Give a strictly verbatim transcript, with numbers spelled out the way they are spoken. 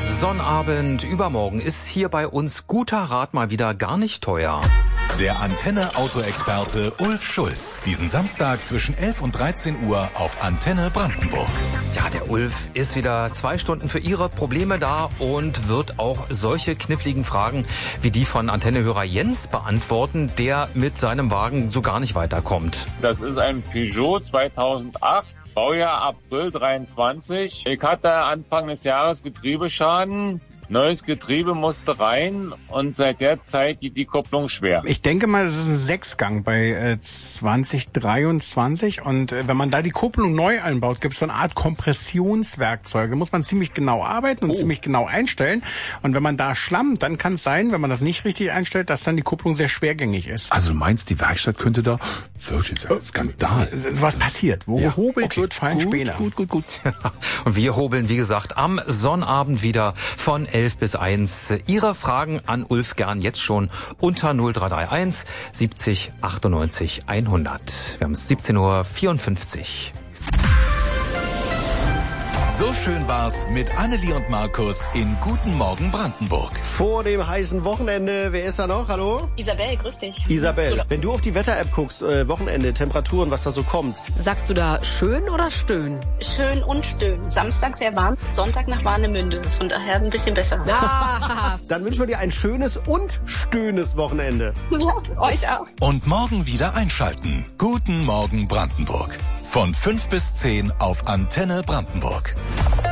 Sonnabend, übermorgen ist hier bei uns guter Rat mal wieder gar nicht teuer. Der Antenne-Autoexperte Ulf Schulz. Diesen Samstag zwischen elf und dreizehn Uhr auf Antenne Brandenburg. Ja, der Ulf ist wieder zwei Stunden für Ihre Probleme da und wird auch solche kniffligen Fragen wie die von Antennehörer Jens beantworten, der mit seinem Wagen so gar nicht weiterkommt. Das ist ein Peugeot zweitausendacht. Baujahr April dreiundzwanzig. Ich hatte Anfang des Jahres Getriebeschaden. Neues Getriebe musste rein und seit der Zeit geht die Kupplung schwer. Ich denke mal, das ist ein Sechsgang bei äh, zwanzig dreiundzwanzig und äh, wenn man da die Kupplung neu einbaut, gibt es so eine Art Kompressionswerkzeug. Da muss man ziemlich genau arbeiten und oh. ziemlich genau einstellen. Und wenn man da schlammt, dann kann es sein, wenn man das nicht richtig einstellt, dass dann die Kupplung sehr schwergängig ist. Also du meinst, die Werkstatt könnte da wirklich sein? Skandal. Was passiert? Wo ja. hobelt okay. wird, fallen gut, Späne. Gut, gut, gut. Und wir hobeln, wie gesagt, am Sonnabend wieder von elf bis eins. Ihre Fragen an Ulf gern jetzt schon unter null drei drei eins siebzig achtundneunzig hundert. Wir haben es siebzehn Uhr vierundfünfzig. So schön war's mit Annelie und Markus in Guten Morgen Brandenburg. Vor dem heißen Wochenende, wer ist da noch? Hallo? Isabel, grüß dich. Isabel, wenn du auf die Wetter-App guckst, äh, Wochenende, Temperaturen, was da so kommt. Sagst du da schön oder stöhn? Schön und stöhn. Samstag sehr warm, Sonntag nach Warnemünde. Von daher ein bisschen besser. Ah. Dann wünschen wir dir ein schönes und stöhnes Wochenende. Ja, euch auch. Und morgen wieder einschalten. Guten Morgen Brandenburg. Von fünf bis zehn auf Antenne Brandenburg.